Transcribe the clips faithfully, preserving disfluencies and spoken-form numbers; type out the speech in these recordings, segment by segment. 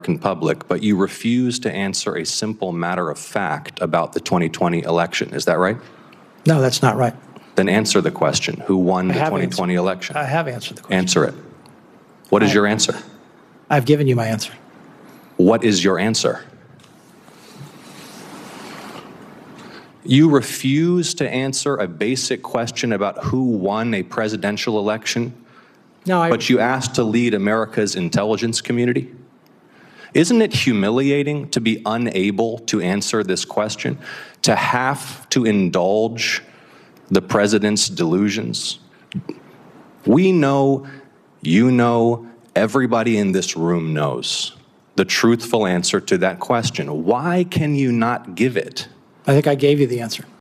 public, but you refuse to answer a simple matter of fact about the twenty twenty election. Is that right? No, that's not right. Then answer the question. Who won the twenty twenty answered. election? I have answered the question. Answer it. What is I, your answer? I've given you my answer. What is your answer? You refuse to answer a basic question about who won a presidential election, no, I, but you asked to lead America's intelligence community? Isn't it humiliating to be unable to answer this question, to have to indulge the president's delusions? We know, you know, everybody in this room knows the truthful answer to that question. Why can you not give it? I think I gave you the answer.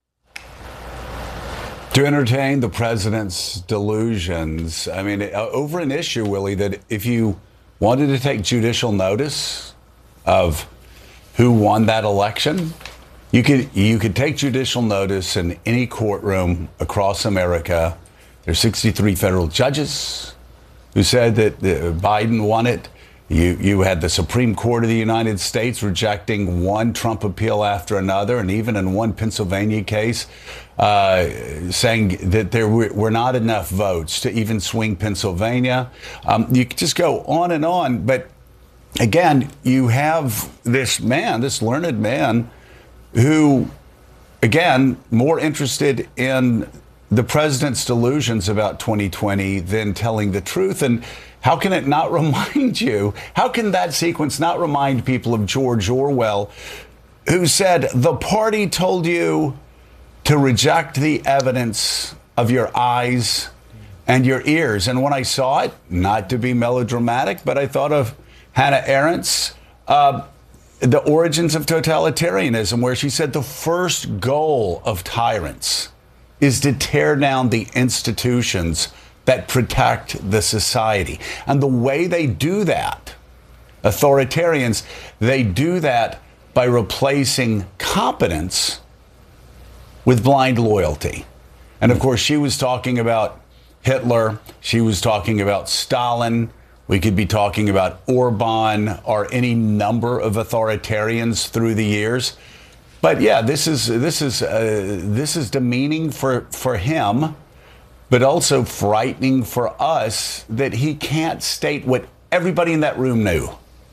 To entertain the president's delusions, I mean, over an issue, Willie, that if you wanted to take judicial notice of who won that election, you could you could take judicial notice in any courtroom across America. There's sixty-three federal judges who said that Biden won it. You you had the Supreme Court of the United States rejecting one Trump appeal after another, and even in one Pennsylvania case, uh, saying that there were, were not enough votes to even swing Pennsylvania. Um, you could just go on and on. But again, you have this man, this learned man, who, again, more interested in the president's delusions about twenty twenty than telling the truth. And how can it not remind you? How can that sequence not remind people of George Orwell, who said, the party told you to reject the evidence of your eyes and your ears. And when I saw it, not to be melodramatic, but I thought of Hannah Arendt's uh, The Origins of Totalitarianism, where she said the first goal of tyrants is to tear down the institutions that protect the society. And the way they do that, authoritarians, they do that by replacing competence with blind loyalty. And of course, she was talking about Hitler. She was talking about Stalin. We could be talking about Orban or any number of authoritarians through the years. But yeah, this is this is uh, this is demeaning for for him, but also frightening for us that he can't state what everybody in that room knew.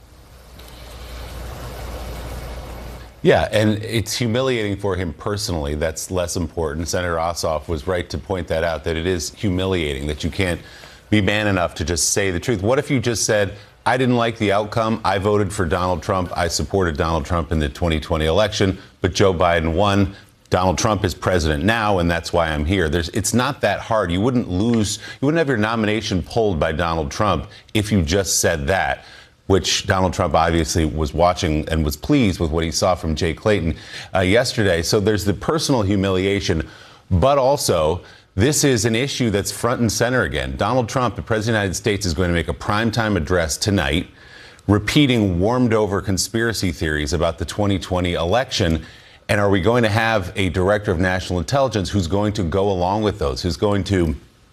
Yeah, and it's humiliating for him personally. That's less important. Senator Ossoff was right to point that out, that it is humiliating that you can't be man enough to just say the truth. What if you just said, I didn't like the outcome. I voted for Donald Trump. I supported Donald Trump in the twenty twenty election, but Joe Biden won. Donald Trump is president now, and that's why I'm here. There's, it's not that hard. You wouldn't lose, you wouldn't have your nomination pulled by Donald Trump if you just said that, which Donald Trump obviously was watching and was pleased with what he saw from Jay Clayton uh, yesterday. So there's the personal humiliation, but also this is an issue that's front and center again. Donald Trump, the president of the United States, is going to make a primetime address tonight, repeating warmed over conspiracy theories about the twenty twenty election. And are we going to have a director of national intelligence who's going to go along with those, who's going to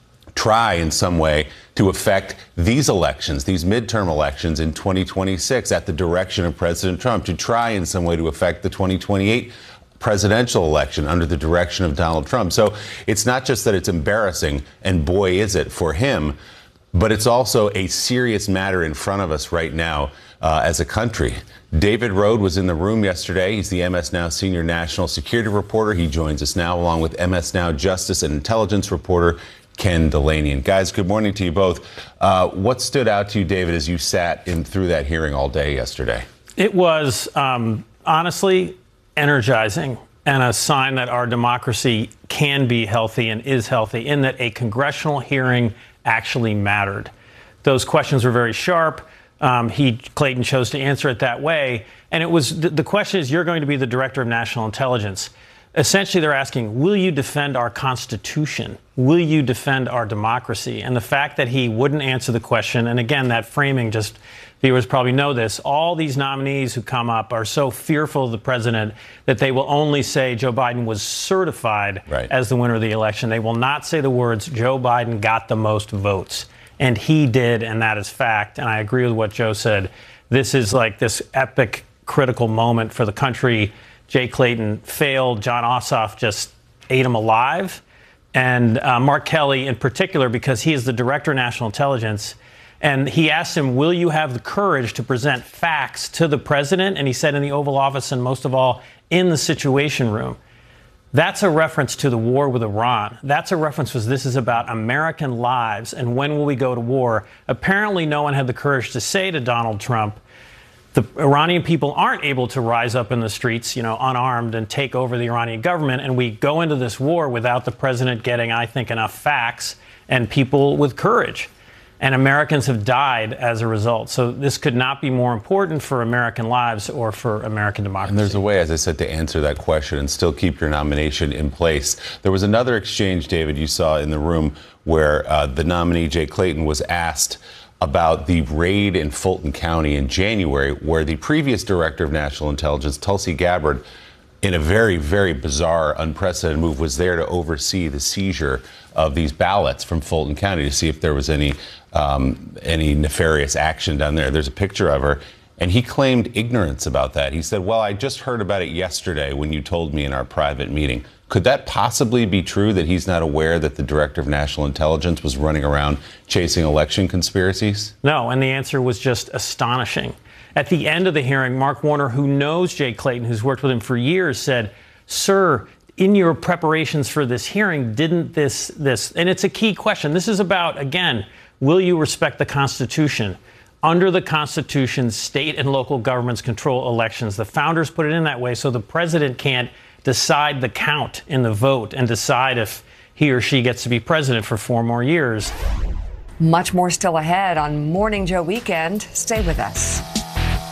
try in some way to affect these elections, these midterm elections in twenty twenty-six at the direction of President Trump, to try in some way to affect the twenty twenty-eight presidential election under the direction of Donald Trump? So it's not just that it's embarrassing, and boy, is it for him, but it's also a serious matter in front of us right now uh, as a country. David Rohde was in the room yesterday. He's the M S Now senior national security reporter. He joins us now along with M S Now justice and intelligence reporter Ken Delaney. And guys, good morning to you both. Uh, what stood out to you, David, as you sat in through that hearing all day yesterday? It was um, honestly energizing and a sign that our democracy can be healthy and is healthy, in that a congressional hearing actually mattered. Those questions were very sharp. Um, he, Clayton, chose to answer it that way. And it was the, the question is, you're going to be the director of national intelligence. Essentially, they're asking, will you defend our Constitution? Will you defend our democracy? And the fact that he wouldn't answer the question, and again, that framing, just viewers probably know this, all these nominees who come up are so fearful of the president that they will only say Joe Biden was certified right. as the winner of the election. They will not say the words, Joe Biden got the most votes. And he did, and that is fact. And I agree with what Joe said. this is like this epic, critical moment for the country. Jay Clayton failed. John Ossoff just ate him alive. And uh, Mark Kelly in particular, because he is the director of national intelligence. And he asked him, will you have the courage to present facts to the president? And he said in the Oval Office, and most of all, in the Situation Room. That's a reference to the war with Iran. That's a reference because this is about American lives and when will we go to war. Apparently, no one had the courage to say to Donald Trump, the Iranian people aren't able to rise up in the streets, you know, unarmed and take over the Iranian government. And we go into this war without the president getting, I think, enough facts and people with courage. And Americans have died as a result. So this could not be more important for American lives or for American democracy. And there's a way, as I said, to answer that question and still keep your nomination in place. There was another exchange, David, you saw in the room where uh, the nominee, Jay Clayton, was asked about the raid in Fulton County in January, where the previous director of national intelligence, Tulsi Gabbard, in a very, very bizarre, unprecedented move, was there to oversee the seizure of these ballots from Fulton County to see if there was any um, any nefarious action down there. There's a picture of her, and he claimed ignorance about that. He said, well, I just heard about it yesterday when you told me in our private meeting. Could that possibly be true, that he's not aware that the director of national intelligence was running around chasing election conspiracies? No, and the answer was just astonishing. At the end of the hearing, Mark Warner, who knows Jay Clayton, who's worked with him for years, said, sir, in your preparations for this hearing, didn't this, this, and it's a key question. This is about, again, will you respect the Constitution? Under the Constitution, state and local governments control elections. The founders put it in that way so the president can't decide the count in the vote and decide if he or she gets to be president for four more years. Much more still ahead on Morning Joe Weekend. Stay with us.